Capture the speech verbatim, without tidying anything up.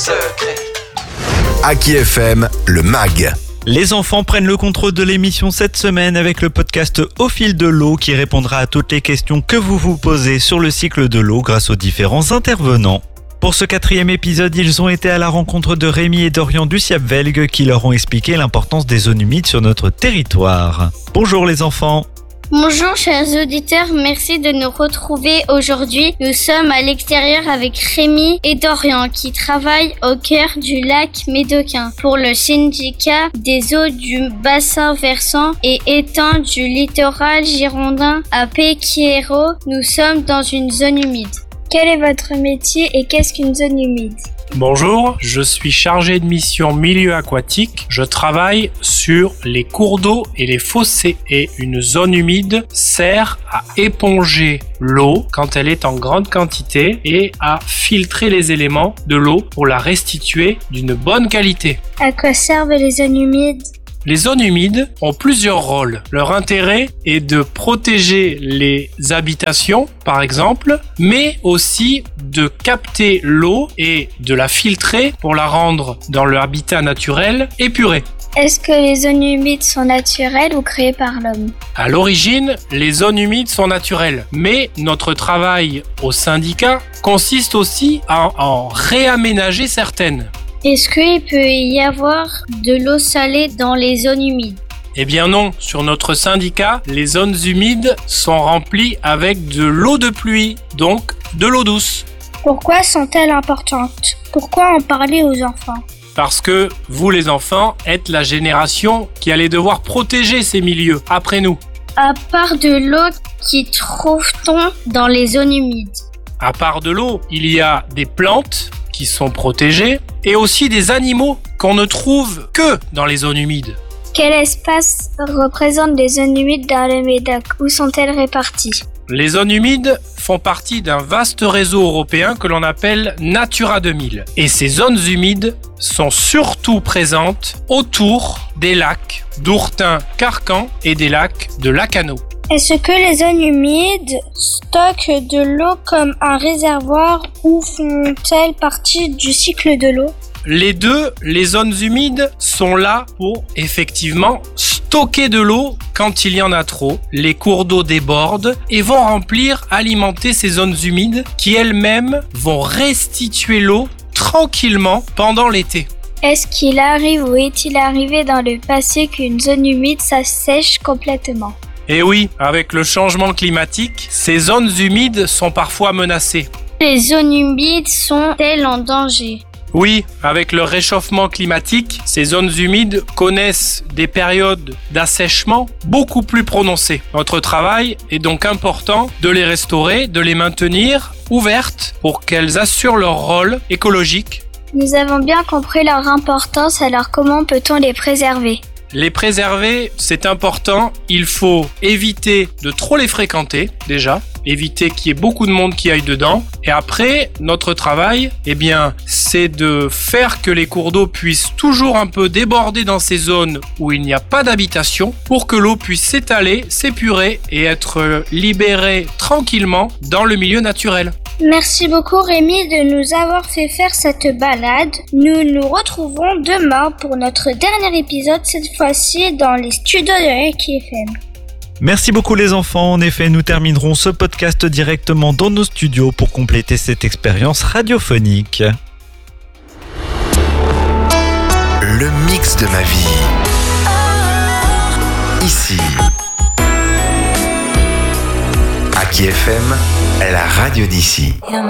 secret. Aki F M, le M A G. Les enfants prennent le contrôle de l'émission cette semaine avec le podcast Au fil de l'eau qui répondra à toutes les questions que vous vous posez sur le cycle de l'eau grâce aux différents intervenants. Pour ce quatrième épisode, ils ont été à la rencontre de Rémi et Dorian du Siap-Velg qui leur ont expliqué l'importance des zones humides sur notre territoire. Bonjour les enfants. Bonjour chers auditeurs, merci de nous retrouver aujourd'hui. Nous sommes à l'extérieur avec Rémi et Dorian qui travaillent au cœur du lac Médocain pour le syndicat des eaux du bassin versant et étang du littoral girondin à Pesquiero. Nous sommes dans une zone humide. Quel est votre métier et qu'est-ce qu'une zone humide ? Bonjour, je suis chargé de mission milieu aquatique. Je travaille sur les cours d'eau et les fossés. Et une zone humide sert à éponger l'eau quand elle est en grande quantité et à filtrer les éléments de l'eau pour la restituer d'une bonne qualité. À quoi servent les zones humides ? Les zones humides ont plusieurs rôles. Leur intérêt est de protéger les habitations, par exemple, mais aussi de capter l'eau et de la filtrer pour la rendre dans leur habitat naturel épuré. Est-ce que les zones humides sont naturelles ou créées par l'homme ? À l'origine, les zones humides sont naturelles, mais notre travail au syndicat consiste aussi à en réaménager certaines. Est-ce qu'il peut y avoir de l'eau salée dans les zones humides ? Eh bien non, sur notre syndicat, les zones humides sont remplies avec de l'eau de pluie, donc de l'eau douce. Pourquoi sont-elles importantes ? Pourquoi en parler aux enfants ? Parce que vous les enfants êtes la génération qui allait devoir protéger ces milieux après nous. À part de l'eau, qu'y trouve-t-on dans les zones humides ? À part de l'eau, il y a des plantes qui sont protégés, et aussi des animaux qu'on ne trouve que dans les zones humides. Quel espace représente les zones humides dans le Médoc ? Où sont-elles réparties ? Les zones humides font partie d'un vaste réseau européen que l'on appelle Natura deux mille. Et ces zones humides sont surtout présentes autour des lacs d'Ourtin-Carcan et des lacs de Lacano. Est-ce que les zones humides stockent de l'eau comme un réservoir ou font-elles partie du cycle de l'eau ? Les deux, les zones humides sont là pour effectivement stocker de l'eau quand il y en a trop. Les cours d'eau débordent et vont remplir, alimenter ces zones humides qui elles-mêmes vont restituer l'eau tranquillement pendant l'été. Est-ce qu'il arrive ou est-il arrivé dans le passé qu'une zone humide s'assèche complètement ? Et oui, avec le changement climatique, ces zones humides sont parfois menacées. Les zones humides sont-elles en danger ? Oui, avec le réchauffement climatique, ces zones humides connaissent des périodes d'assèchement beaucoup plus prononcées. Notre travail est donc important de les restaurer, de les maintenir ouvertes pour qu'elles assurent leur rôle écologique. Nous avons bien compris leur importance, alors comment peut-on les préserver ? Les préserver, c'est important. Il faut éviter de trop les fréquenter, déjà. Éviter qu'il y ait beaucoup de monde qui aille dedans. Et après, notre travail, eh bien, c'est de faire que les cours d'eau puissent toujours un peu déborder dans ces zones où il n'y a pas d'habitation pour que l'eau puisse s'étaler, s'épurer et être libérée tranquillement dans le milieu naturel. Merci beaucoup Rémi de nous avoir fait faire cette balade. Nous nous retrouvons demain pour notre dernier épisode, cette fois-ci dans les studios de Aki F M. Merci beaucoup les enfants. En effet, nous terminerons ce podcast directement dans nos studios pour compléter cette expérience radiophonique. Le mix de ma vie. Ici. Aki F M est la radio d'ici.